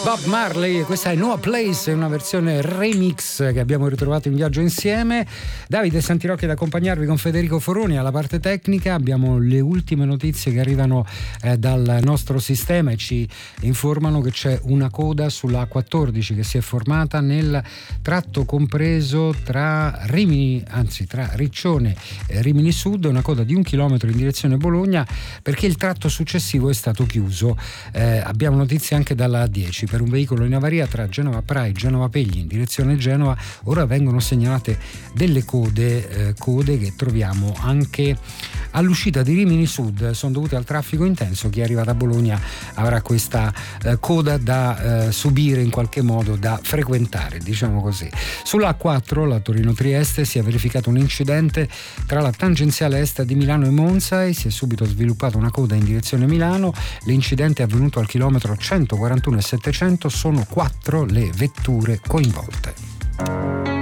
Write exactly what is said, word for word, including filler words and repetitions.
Bob Marley, questa è No Place, una versione remix che abbiamo ritrovato in viaggio insieme. Davide Santirocchi ad accompagnarvi con Federico Foroni alla parte tecnica. Abbiamo le ultime notizie che arrivano eh, dal nostro sistema e ci informano che c'è una coda sulla A quattordici che si è formata nel tratto compreso tra Rimini, anzi tra Riccione e Rimini Sud, una coda di un chilometro in direzione Bologna perché il tratto successivo è stato chiuso. Eh, abbiamo notizie anche dalla A dieci. Per un veicolo in avaria tra Genova Prai e Genova Pegli in direzione Genova ora vengono segnalate delle code, eh, code che troviamo anche all'uscita di Rimini Sud, sono dovute al traffico intenso. Chi arriva da Bologna avrà questa eh, coda da eh, subire, in qualche modo da frequentare, diciamo così. Sulla A quattro, la Torino-Trieste, si è verificato un incidente tra la tangenziale est di Milano e Monza e si è subito sviluppata una coda in direzione Milano. L'incidente è avvenuto al chilometro centoquarantuno e settecento, sono quattro le vetture coinvolte.